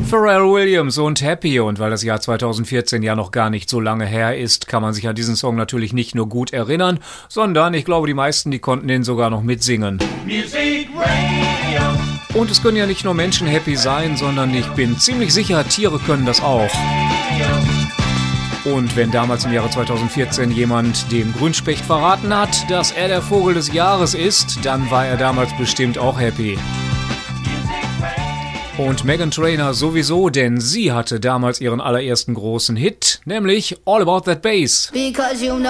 Pharrell Williams und Happy, und weil das Jahr 2014 ja noch gar nicht so lange her ist, kann man sich an diesen Song natürlich nicht nur gut erinnern, sondern ich glaube, die meisten, die konnten den sogar noch mitsingen. Music Radio. Und es können ja nicht nur Menschen happy sein, sondern ich bin ziemlich sicher, Tiere können das auch. Und wenn damals im Jahre 2014 jemand dem Grünspecht verraten hat, dass er der Vogel des Jahres ist, dann war er damals bestimmt auch happy. Und Meghan Trainor sowieso, denn sie hatte damals ihren allerersten großen Hit, nämlich All About That Bass.